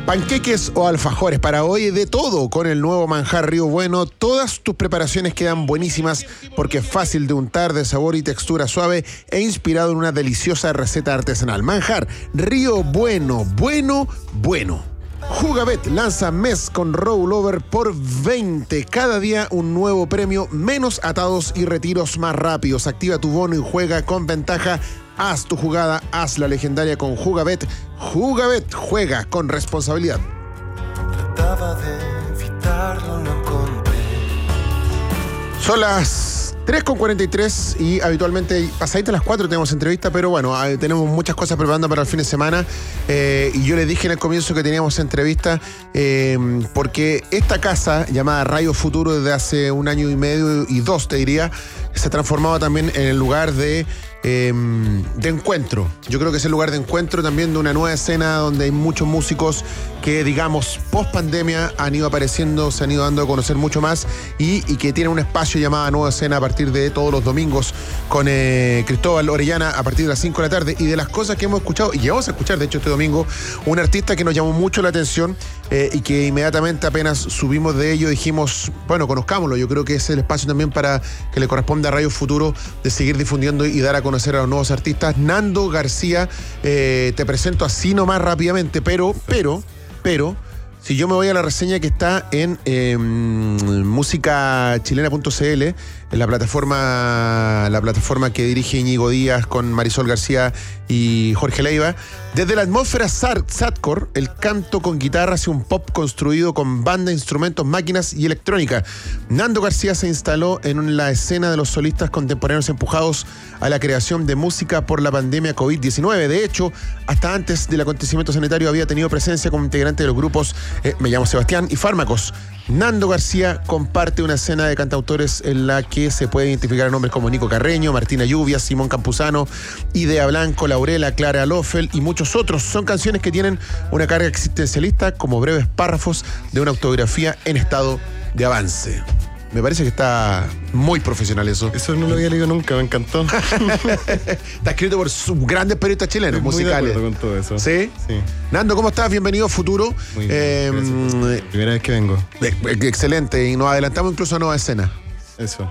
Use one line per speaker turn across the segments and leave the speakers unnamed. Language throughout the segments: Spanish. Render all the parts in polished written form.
Panqueques o alfajores, para hoy de todo con el nuevo manjar Río Bueno. Todas tus preparaciones quedan buenísimas porque es fácil de untar, de sabor y textura suave e inspirado en una deliciosa receta artesanal. Manjar Río Bueno, bueno. Jugabet lanza mes con rollover por 20. Cada día un nuevo premio, menos atados y retiros más rápidos. Activa tu bono y juega con ventaja. Haz tu jugada, haz la legendaria con Jugabet. Jugabet, juega con responsabilidad.
Trataba de evitarlo, no encontré.
Son las 3:43 y habitualmente pasaditas las 4 tenemos entrevista, pero bueno, tenemos muchas cosas preparando para el fin de semana y yo les dije en el comienzo que teníamos entrevista porque esta casa llamada Radio Futuro desde hace 1 año y medio y 2 te diría, se ha transformado también en el lugar de encuentro. Yo creo que es el lugar de encuentro también de una nueva escena donde hay muchos músicos que, digamos, post pandemia han ido apareciendo, se han ido dando a conocer mucho más y que tienen un espacio llamado Nueva Escena a partir de todos los domingos con Cristóbal Orellana a partir de las 5 de la tarde. Y de las cosas que hemos escuchado, y vamos a escuchar de hecho este domingo, un artista que nos llamó mucho la atención y que inmediatamente apenas subimos de ello dijimos, bueno, conozcámoslo. Yo creo que es el espacio también para que le corresponda a Radio Futuro de seguir difundiendo y dar a conocer a los nuevos artistas. Nando García, te presento así nomás rápidamente, pero si yo me voy a la reseña que está en musicachilena.cl, en la plataforma que dirige Íñigo Díaz con Marisol García y Jorge Leiva, desde la atmósfera sadcore, el canto con guitarra hacia un pop construido con banda, instrumentos, máquinas y electrónica. Nando García se instaló en la escena de los solistas contemporáneos empujados a la creación de música por la pandemia COVID-19. De hecho, hasta antes del acontecimiento sanitario había tenido presencia como integrante de los grupos Me llamo Sebastián y Fármacos. Nando García comparte una escena de cantautores en la que se puede identificar a nombres como Nico Carreño, Martina Lluvias, Simón Campuzano, Idea Blanco, Laurela, Clara Loffel y muchos otros. Son canciones que tienen una carga existencialista como breves párrafos de una autobiografía en estado de avance. Me parece que está muy profesional eso.
Eso no lo había leído nunca, me encantó.
Está escrito por musicales periodistas chilenos, musicales.
Muy de acuerdo con todo eso.
¿Sí?
Sí.
Nando, ¿cómo estás? Bienvenido a Futuro.
Muy bien, primera vez que vengo.
Excelente, y nos adelantamos incluso a Nueva Escena.
Eso.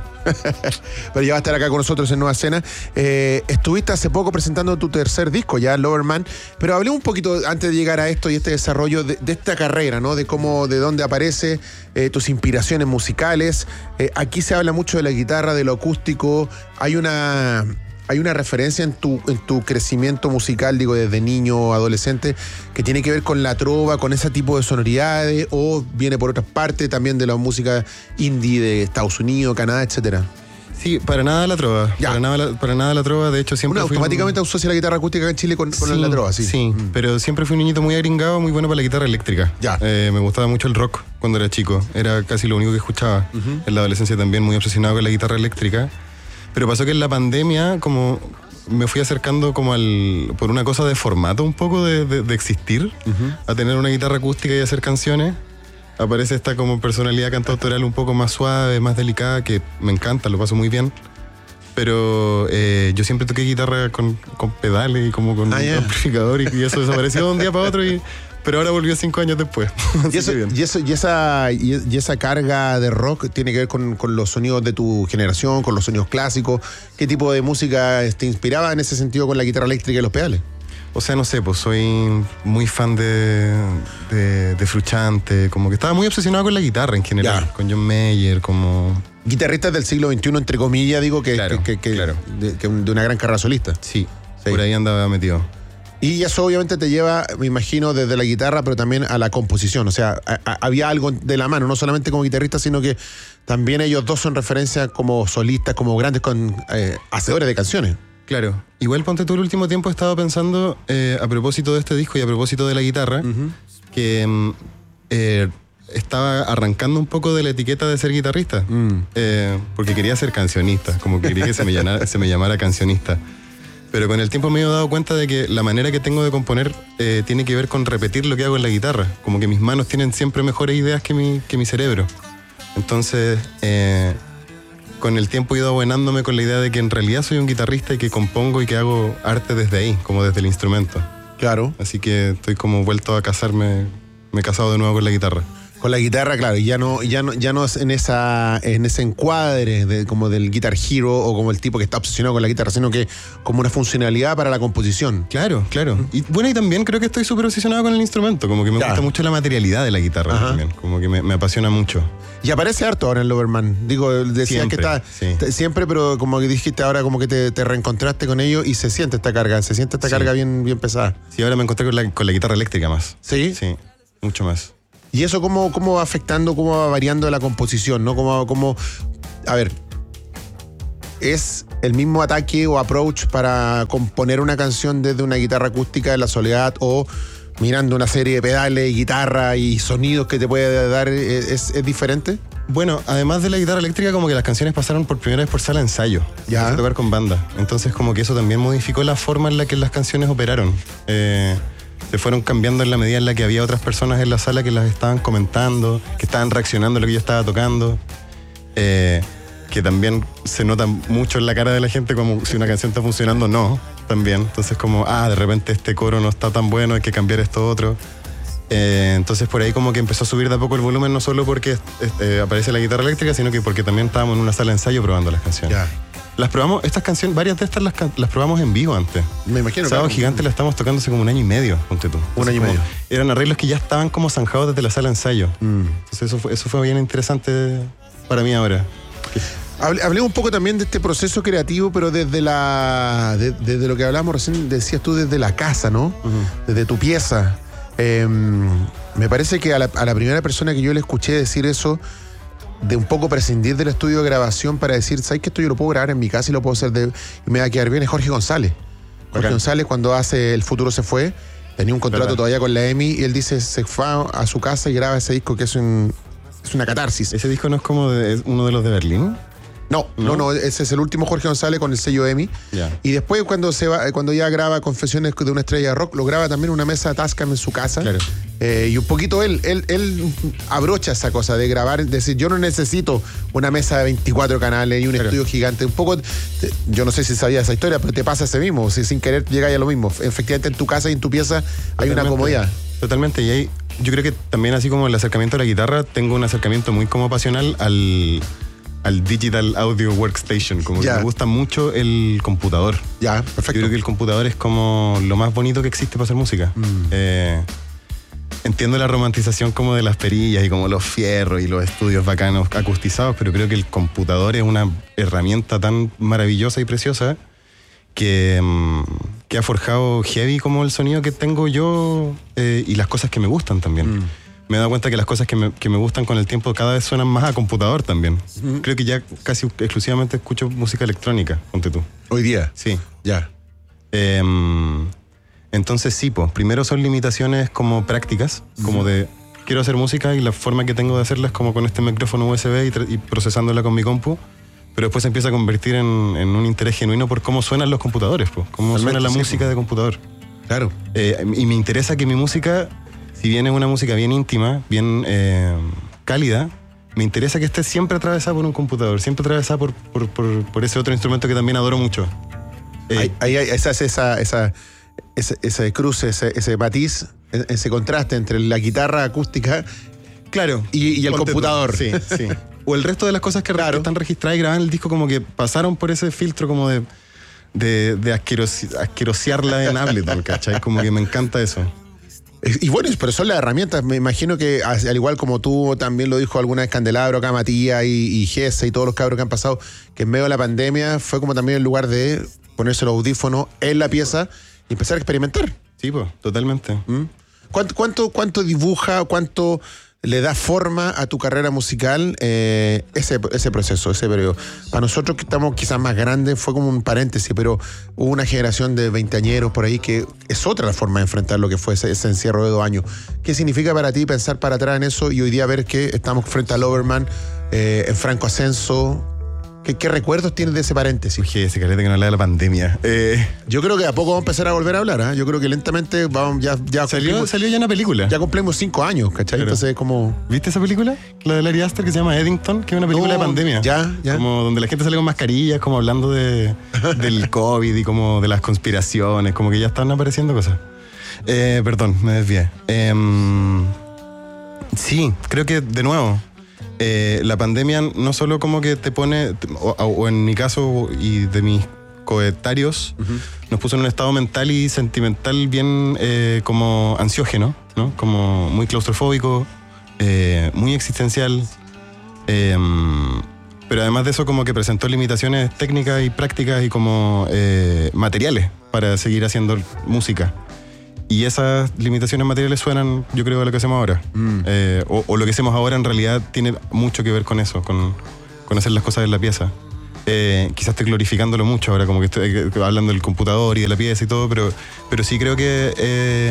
Pero ya va a estar acá con nosotros en Nueva Escena. Estuviste hace poco presentando tu tercer disco, ya Loverman, pero hablé un poquito antes de llegar a esto y este desarrollo de esta carrera, ¿no? De dónde aparece, tus inspiraciones musicales. Aquí se habla mucho de la guitarra, de lo acústico. Hay una referencia en tu crecimiento musical, digo, desde niño, adolescente, que tiene que ver con la trova, con ese tipo de sonoridades, o viene por otras partes también de la música indie de Estados Unidos, Canadá, etcétera.
Sí, para nada la trova.
Ya.
Para nada la trova, de hecho siempre
Uno automáticamente asocia la guitarra acústica acá en Chile con la trova, sí.
Sí, pero siempre fui un niñito muy agringado, muy bueno para la guitarra eléctrica.
Ya.
Me gustaba mucho el rock cuando era chico, era casi lo único que escuchaba. En la adolescencia también muy obsesionado con la guitarra eléctrica. Pero pasó que en la pandemia, como me fui acercando como por una cosa de formato un poco de existir, a tener una guitarra acústica y hacer canciones. Aparece esta como personalidad cantautoral un poco más suave, más delicada, que me encanta, lo paso muy bien. Pero yo siempre toqué guitarra con pedales y como con amplificador y eso desapareció de un día para otro pero ahora volvió 5 años después.
Y esa carga de rock tiene que ver con los sonidos de tu generación, con los sonidos clásicos. ¿Qué tipo de música te inspiraba en ese sentido con la guitarra eléctrica y los pedales?
O sea, no sé, pues soy muy fan de Frusciante, como que estaba muy obsesionado con la guitarra en general, con John Mayer, como...
Guitarristas del siglo XXI, entre comillas, digo,
claro.
De una gran carrera solista.
Sí, por ahí andaba metido.
Y eso obviamente te lleva, me imagino, desde la guitarra, pero también a la composición. O sea, había algo de la mano, no solamente como guitarrista, sino que también ellos dos son referencias como solistas, como grandes hacedores de canciones.
Claro. Igual, ponte tú, el último tiempo he estado pensando, a propósito de este disco y a propósito de la guitarra, que estaba arrancando un poco de la etiqueta de ser guitarrista. Porque quería ser cancionista, como que quería que se me llamara cancionista. Pero con el tiempo me he dado cuenta de que la manera que tengo de componer tiene que ver con repetir lo que hago en la guitarra. Como que mis manos tienen siempre mejores ideas que mi cerebro. Entonces, con el tiempo he ido abuenándome con la idea de que en realidad soy un guitarrista y que compongo y que hago arte desde ahí, como desde el instrumento.
Claro.
Así que estoy como vuelto a casarme, me he casado de nuevo con la guitarra.
Con la guitarra, claro, y ya no es en ese encuadre como del Guitar Hero o como el tipo que está obsesionado con la guitarra, sino que como una funcionalidad para la composición.
Claro. Y bueno, y también creo que estoy súper obsesionado con el instrumento, como que me gusta mucho la materialidad de la guitarra también, como que me apasiona mucho.
Y aparece harto ahora en Loverman. Digo, decías
Siempre,
que está siempre, pero como que dijiste ahora como que te reencontraste con ellos y se siente esta carga, carga bien bien pesada.
Sí, ahora me encontré con la guitarra eléctrica más.
¿Sí?
Sí, mucho más.
¿Y eso cómo va afectando, cómo va variando la composición, ¿no? A ver, ¿es el mismo ataque o approach para componer una canción desde una guitarra acústica de la soledad o mirando una serie de pedales, guitarra y sonidos que te puede dar? ¿Es diferente?
Bueno, además de la guitarra eléctrica, como que las canciones pasaron por primera vez por sala de ensayo.
Ya.
Empecé a tocar con banda. Entonces como que eso también modificó la forma en la que las canciones operaron. Se fueron cambiando en la medida en la que había otras personas en la sala que las estaban comentando, que estaban reaccionando a lo que yo estaba tocando, que también se nota mucho en la cara de la gente como si una canción está funcionando o no, también. Entonces como, de repente este coro no está tan bueno, hay que cambiar esto otro. Entonces por ahí como que empezó a subir de a poco el volumen, no solo porque aparece la guitarra eléctrica, sino que porque también estábamos en una sala de ensayo probando las canciones.
Ya.
Las probamos, estas canciones, varias de estas las probamos en vivo antes.
Me imagino.
Sábado Gigante la estamos tocando hace como 1 año y medio, ponte tú.
Un año y medio.
Eran arreglos que ya estaban como zanjados desde la sala de ensayo. Entonces eso fue bien interesante para mí ahora.
Hablemos un poco también de este proceso creativo, pero desde lo que hablábamos recién, decías tú, desde la casa, ¿no? Desde tu pieza. Me parece que a la primera persona que yo le escuché decir eso, de un poco prescindir del estudio de grabación para decir, ¿sabes que esto yo lo puedo grabar en mi casa y lo puedo hacer y me va a quedar bien? Es Jorge González. Jorge González, cuando hace El Futuro se fue, tenía un contrato todavía con la EMI y él dice, se fue a su casa y graba ese disco que es una catarsis.
¿Ese disco no es como uno de los de Berlín?
No, ese es el último Jorge González con el sello EMI.
Yeah.
Y después cuando ya graba Confesiones de una estrella de rock, lo graba también en una mesa Tascam en su casa.
Claro.
Y un poquito él abrocha esa cosa de grabar, es decir, yo no necesito una mesa de 24 canales y un estudio gigante. Un poco, yo no sé si sabías esa historia, pero te pasa ese mismo, si sin querer llega ya lo mismo. Efectivamente en tu casa y en tu pieza hay una comodidad.
Totalmente, y ahí yo creo que también así como el acercamiento a la guitarra, tengo un acercamiento muy como pasional al Digital Audio Workstation, como que me gusta mucho el computador.
Ya, perfecto.
Yo creo que el computador es como lo más bonito que existe para hacer música. Entiendo la romantización como de las perillas y como los fierros y los estudios bacanos acustizados, pero creo que el computador es una herramienta tan maravillosa y preciosa que ha forjado heavy como el sonido que tengo yo y las cosas que me gustan también. Me he dado cuenta que las cosas que me gustan con el tiempo cada vez suenan más a computador también. Creo que ya casi exclusivamente escucho música electrónica, ponte tú.
Hoy día.
Sí.
Ya.
Entonces sí, pues, primero son limitaciones como prácticas, como de quiero hacer música y la forma que tengo de hacerla es como con este micrófono USB y procesándola con mi compu. Pero después se empieza a convertir en un interés genuino por cómo suenan los computadores, pues, cómo suena la música de computador.
Claro.
Y me interesa que mi música, si bien es una música bien íntima, bien cálida, me interesa que esté siempre atravesada por un computador, siempre atravesada por ese otro instrumento que también adoro mucho.
Ese cruce, ese matiz, ese contraste entre la guitarra acústica,
claro,
y el computador.
Sí. O el resto de las cosas que están registradas y grabadas en el disco como que pasaron por ese filtro como de asquerosearla en Ableton, ¿cachai? Como que me encanta eso.
Y bueno, pero son las herramientas. Me imagino que, al igual como tú, también lo dijo alguna vez Candelabro, acá Matías y Gese y todos los cabros que han pasado, que en medio de la pandemia fue como también el lugar de ponerse los audífonos en la pieza y empezar a experimentar.
Sí, pues, totalmente.
¿Cuánto dibuja, cuánto le da forma a tu carrera musical ese proceso, ese periodo? Para nosotros que estamos quizás más grandes fue como un paréntesis, pero hubo una generación de veinteañeros por ahí que es otra la forma de enfrentar lo que fue ese encierro de 2 años. ¿Qué significa para ti pensar para atrás en eso y hoy día ver que estamos frente a Loverman, en franco ascenso? ¿Qué recuerdos tienes de ese paréntesis?
Oye, ese carrete que no habla de la pandemia.
Yo creo que a poco vamos a empezar a volver a hablar, ¿eh? Yo creo que lentamente vamos, ya
salió ya una película.
Ya cumplimos 5 años, ¿cachai?
Claro.
Entonces como...
¿Viste esa película? La de Larry Aster que se llama Eddington, que es una película de pandemia.
Ya.
Como donde la gente sale con mascarillas, como hablando del COVID y como de las conspiraciones, como que ya están apareciendo cosas. Perdón, me desvié. Sí, creo que de nuevo, la pandemia no solo como que te pone, o en mi caso y de mis coetarios, nos puso en un estado mental y sentimental bien como ansiógeno, ¿no? Como muy claustrofóbico, muy existencial. Pero además de eso como que presentó limitaciones técnicas y prácticas y como materiales para seguir haciendo música. Y esas limitaciones materiales suenan, yo creo, a lo que hacemos ahora. O lo que hacemos ahora en realidad tiene mucho que ver con eso, con hacer las cosas en la pieza. Quizás estoy glorificándolo mucho ahora, como que estoy hablando del computador y de la pieza y todo, pero sí creo que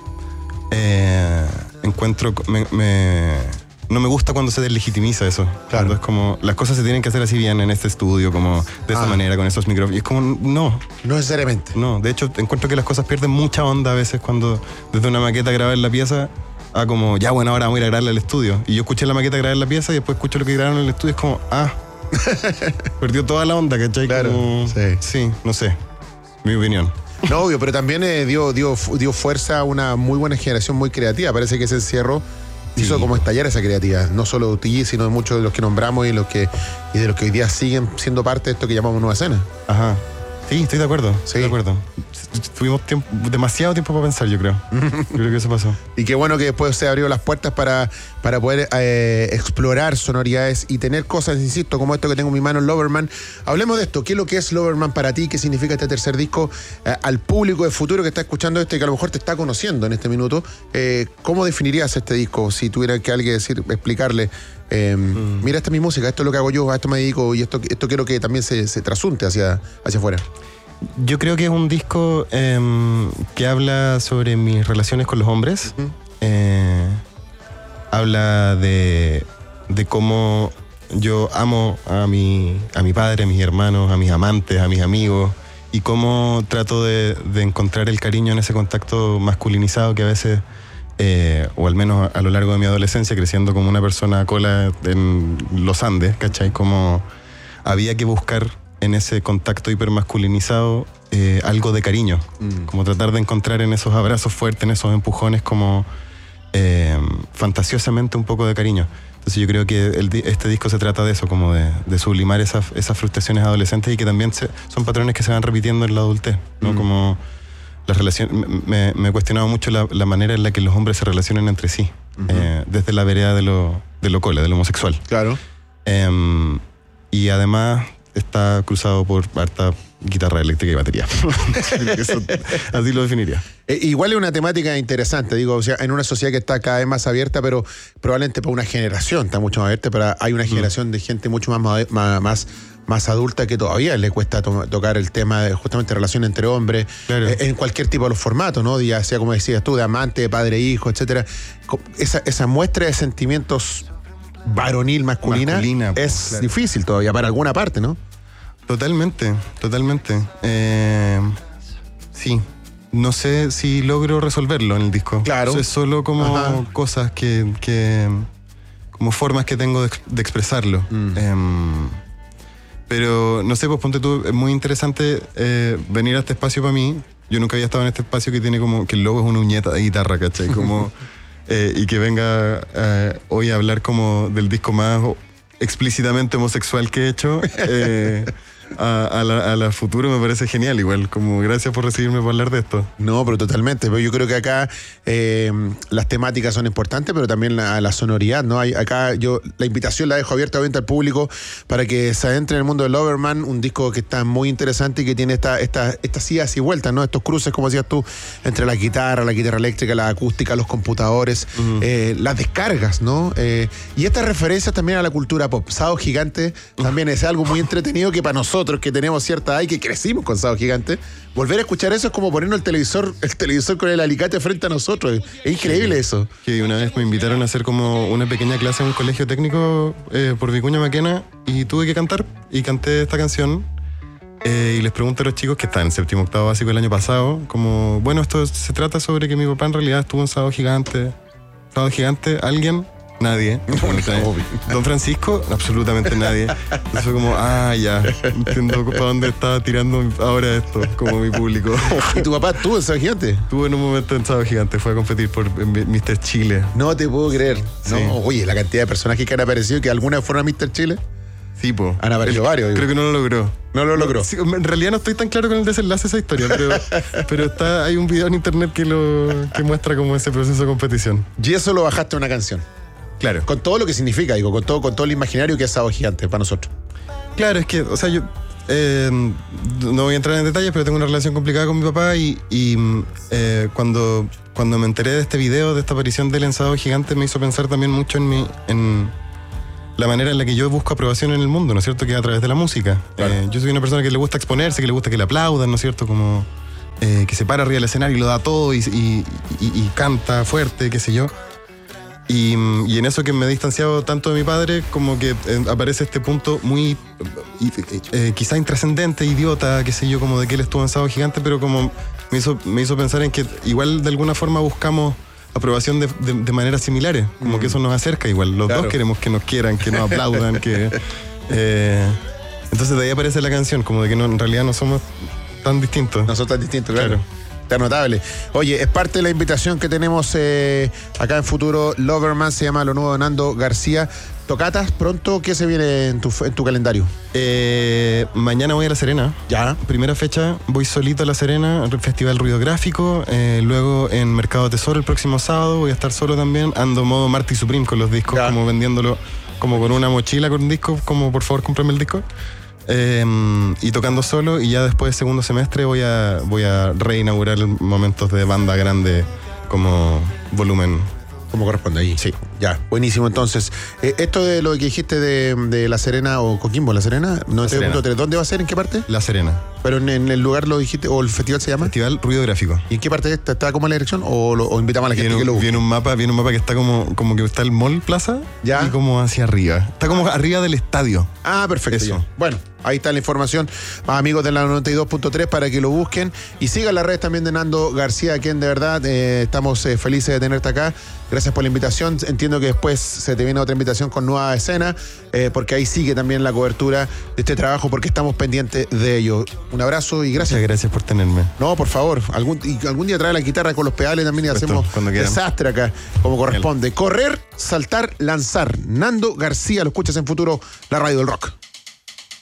encuentro... No me gusta cuando se deslegitimiza eso.
Claro.
Cuando es como, las cosas se tienen que hacer así bien en este estudio, como de esta manera, con esos micrófonos. Y es como, no.
No necesariamente.
No, de hecho, encuentro que las cosas pierden mucha onda a veces cuando desde una maqueta grabar en la pieza a como, ya bueno, ahora vamos a ir a grabarla al estudio. Y yo escuché la maqueta grabar en la pieza y después escucho lo que grabaron en el estudio. Es como, perdió toda la onda, ¿cachai?
Claro,
como, sí, no sé. Mi opinión.
No, obvio, pero también dio fuerza a una muy buena generación muy creativa. Parece que ese encierro hizo como estallar esa creatividad, no solo de UTG, sino de muchos de los que nombramos y de los que hoy día siguen siendo parte de esto que llamamos Nueva Escena.
Ajá. Sí, estoy de acuerdo.
Sí.
Estoy de acuerdo. Tuvimos demasiado tiempo para pensar, yo creo. Yo creo que eso pasó.
Y qué bueno que después se abrió las puertas para poder explorar sonoridades y tener cosas, insisto, como esto que tengo en mi mano, Loverman. Hablemos de esto. ¿Qué es lo que es Loverman para ti? ¿Qué significa este tercer disco? Al público de futuro que está escuchando esto y que a lo mejor te está conociendo en este minuto, ¿cómo definirías este disco? Si tuviera que alguien explicarle, mira, esta es mi música, esto es lo que hago yo, a esto me dedico y esto quiero que también se trasunte hacia afuera.
Yo creo que es un disco que habla sobre mis relaciones con los hombres. Habla de cómo yo amo a mi padre, a mis hermanos, a mis amantes, a mis amigos, y cómo trato de encontrar el cariño en ese contacto masculinizado que a veces, o al menos a lo largo de mi adolescencia, creciendo como una persona cola en los Andes, ¿cachai? Como había que buscar en ese contacto hipermasculinizado algo de cariño, como tratar de encontrar en esos abrazos fuertes, en esos empujones, como fantasiosamente un poco de cariño. Entonces yo creo que este disco se trata de eso, como de sublimar esas frustraciones adolescentes y que también son patrones que se van repitiendo en la adultez, ¿no? Como las relaciones, me he cuestionado mucho la manera en la que los hombres se relacionan entre sí, desde la vereda de lo cola, de lo homosexual.
Claro.
Y además está cruzado por harta guitarra eléctrica y batería. Eso, así lo definiría.
Igual es una temática interesante, digo, o sea, en una sociedad que está cada vez más abierta, pero probablemente para una generación está mucho más abierta, pero hay una generación de gente mucho más adulta que todavía le cuesta tocar el tema de justamente relación entre hombres,
claro.
En cualquier tipo de los formatos, ¿no? Ya sea, como decías tú, de amante, de padre, hijo, etcétera. Esa muestra de sentimientos varonil, masculina es
claro.
difícil todavía para alguna parte, ¿no?
Totalmente. Sí. No sé si logro resolverlo en el disco.
Claro.
Eso es solo como cosas como formas que tengo de expresarlo. Pero no sé, pues ponte tú, es muy interesante venir a este espacio para mí. Yo nunca había estado en este espacio que tiene como que el logo es una uñeta de guitarra, ¿cachai? Como, y que venga hoy a hablar como del disco más explícitamente homosexual que he hecho. A la futuro me parece genial, igual, como gracias por recibirme para hablar de esto.
No, pero totalmente. Pero yo creo que acá las temáticas son importantes, pero también la sonoridad, ¿no? Acá la invitación la dejo abierta al público para que se adentre en el mundo de Loverman, un disco que está muy interesante y que tiene estas idas y vueltas, ¿no? Estos cruces, como decías tú, entre la guitarra eléctrica, la acústica, los computadores, las descargas, ¿no? Y estas referencias también a la cultura pop. Sábado Gigante también es algo muy entretenido que para nosotros que tenemos cierta edad y que crecimos con Sábado Gigante, volver a escuchar eso es como ponernos el televisor con el alicate frente a nosotros. Es increíble eso.
Que una vez me invitaron a hacer como una pequeña clase en un colegio técnico por Vicuña Maquena y tuve que cantar y canté esta canción y les pregunto a los chicos que están en séptimo octavo básico el año pasado, como, bueno, esto se trata sobre que mi papá en realidad estuvo en Sábado Gigante. Sábado Gigante, alguien Nadie.
Obvio.
Don Francisco, absolutamente nadie. Entonces fue como, ya, entiendo para dónde estaba tirando ahora esto, como mi público.
¿Y tu papá estuvo en Sábado Gigante?
Estuvo en un momento en Sábado Gigante, fue a competir por Mr. Chile.
No te puedo creer.
Sí.
No, oye, la cantidad de personajes que han aparecido que alguna vez fueron a Mr. Chile.
Sí, po.
Han aparecido varios. Digo.
Creo que no lo logró.
No lo logró.
Sí, en realidad no estoy tan claro con el desenlace de esa historia, pero hay un video en internet que muestra como ese proceso de competición.
Y eso lo bajaste a una canción.
Claro.
Con todo lo que significa, digo, con todo el imaginario que es Sábado Gigante para nosotros.
Claro, es que, o sea, yo no voy a entrar en detalles, pero tengo una relación complicada con mi papá y cuando me enteré de este video, de esta aparición del Sábado Gigante, me hizo pensar también mucho en la manera en la que yo busco aprobación en el mundo, ¿no es cierto? Que es a través de la música.
Claro.
Yo soy una persona que le gusta exponerse, que le gusta que le aplaudan, ¿no es cierto? Como que se para arriba del escenario y lo da todo y canta fuerte, qué sé yo. Y en eso que me he distanciado tanto de mi padre, como que aparece este punto muy quizá intrascendente, idiota, qué sé yo, como de que él estuvo en Sábado Gigante, pero como me hizo pensar en que igual de alguna forma buscamos aprobación de maneras similares, como que eso nos acerca igual. Los dos queremos que nos quieran, que nos aplaudan, que entonces de ahí aparece la canción, como de que en realidad no somos tan distintos.
No son tan distintos, claro. Está notable. Oye, es parte de la invitación que tenemos acá en Futuro Loverman, se llama lo nuevo de Nando García. ¿Tocatas pronto? ¿Qué se viene en tu calendario?
Mañana voy a La Serena.
Ya.
Primera fecha, voy solito a La Serena, al Festival Ruido Gráfico. Luego en Mercado Tesoro el próximo sábado voy a estar solo también. Ando modo Marty Supreme con los discos, como vendiéndolo como con una mochila con un disco, como por favor cómprame el disco. Y tocando solo, y ya después de segundo semestre voy a reinaugurar momentos de banda grande como volumen.
Como corresponde ahí.
Sí.
Ya, buenísimo. Entonces, esto de lo que dijiste de La Serena o Coquimbo, La Serena, no sé, ¿dónde va a ser? ¿En qué parte?
La Serena.
Pero en el lugar lo dijiste, o el festival se llama.
Festival Ruido Gráfico.
¿Y en qué parte está como la dirección? ¿O invitamos a la gente que lo busque?
Viene un mapa que está como que está el Mall Plaza.
Ya.
Y como hacia arriba. Está como arriba del estadio.
Ah, perfecto.
Eso.
Ya. Bueno, ahí está la información, amigos de la 92.3, para que lo busquen y sigan las redes también de Nando García, quien de verdad estamos felices de tenerte acá. Gracias por la invitación. Entiendo que después se te viene otra invitación con nueva escena, porque ahí sigue también la cobertura de este trabajo, porque estamos pendientes de ello. Un abrazo y gracias.
Muchas gracias por tenerme.
No, por favor, algún día trae la guitarra con los pedales también y hacemos desastre acá, como corresponde. Correr, saltar, lanzar. Nando García, lo escuchas en Futuro, la radio del rock.